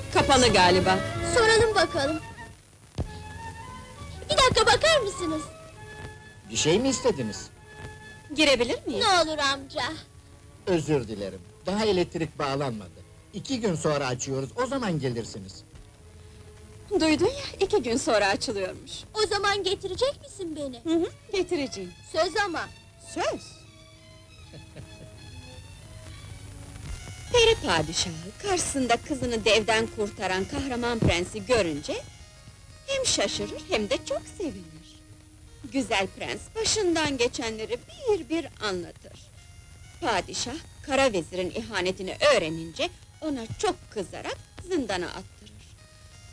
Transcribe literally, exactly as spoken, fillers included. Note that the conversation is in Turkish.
Kapalı galiba. Soralım bakalım. Bir dakika bakar mısınız? Bir şey mi istediniz? Girebilir miyim? Ne olur amca. Özür dilerim. Daha elektrik bağlanmadı. İki gün sonra açıyoruz, o zaman gelirsiniz. Duydun ya, iki gün sonra açılıyormuş. O zaman getirecek misin beni? Hı hı, getireceğim. Söz ama. Söz! Peri padişahı, karşısında kızını devden kurtaran kahraman prensi görünce... ...hem şaşırır hem de çok sevinir. Güzel prens, başından geçenleri bir bir anlatır. Padişah, kara vezirin ihanetini öğrenince... ...ona çok kızarak zindana attırır.